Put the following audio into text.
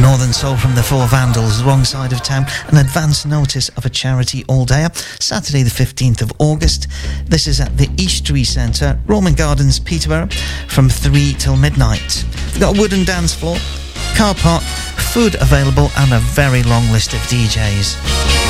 Northern Soul from the Four Vandals, Wrong Side of Town, an advance notice of a charity all-dayer, Saturday the 15th of August. This is at the Eastery Centre, Roman Gardens, Peterborough, from 3 till midnight. We've got a wooden dance floor, car park, food available, and a very long list of DJs.